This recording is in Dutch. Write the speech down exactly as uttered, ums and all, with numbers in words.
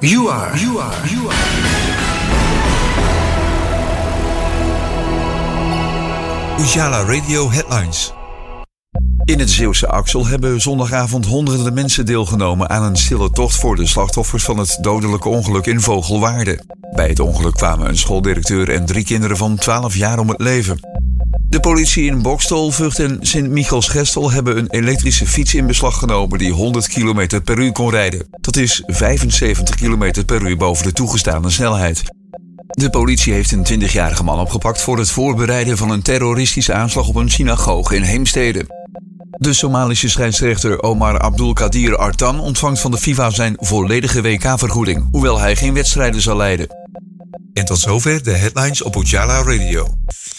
You are, you are, you are. Ujala Radio Headlines. In het Zeeuwse Axel hebben zondagavond honderden mensen deelgenomen aan een stille tocht voor de slachtoffers van het dodelijke ongeluk in Vogelwaarde. Bij het ongeluk kwamen een schooldirecteur en drie kinderen van twaalf jaar om het leven. De politie in Boxtel, Vught en Sint-Michels-Gestel hebben een elektrische fiets in beslag genomen die honderd kilometer per uur kon rijden. Dat is vijfenzeventig kilometer per uur boven de toegestane snelheid. De politie heeft een twintigjarige man opgepakt voor het voorbereiden van een terroristische aanslag op een synagoge in Heemstede. De Somalische scheidsrechter Omar Abdulkadir Artan ontvangt van de FIFA zijn volledige W K-vergoeding, hoewel hij geen wedstrijden zal leiden. En tot zover de headlines op Ujala Radio.